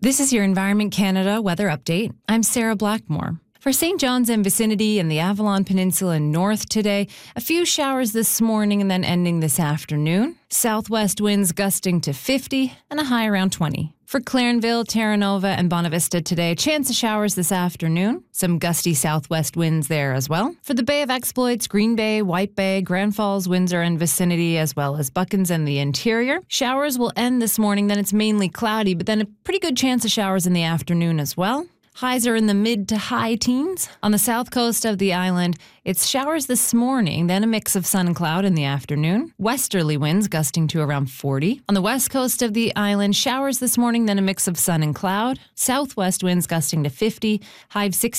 This is your Environment Canada weather update. I'm Sarah Blackmore. For St. John's and vicinity and the Avalon Peninsula north today, a few showers this morning and then ending this afternoon. Southwest winds gusting to 50 and a high around 20. For Clarenville, Terra Nova, and Bonavista today, chance of showers this afternoon. Some gusty southwest winds there as well. For the Bay of Exploits, Green Bay, White Bay, Grand Falls, Windsor, and vicinity, as well as Buckens and the interior. Showers will end this morning, then it's mainly cloudy, but then a pretty good chance of showers in the afternoon as well. Highs are in the mid to high teens. On the south coast of the island, it's showers this morning, then a mix of sun and cloud in the afternoon. Westerly winds gusting to around 40. On the west coast of the island, showers this morning, then a mix of sun and cloud. Southwest winds gusting to 50, high of 60.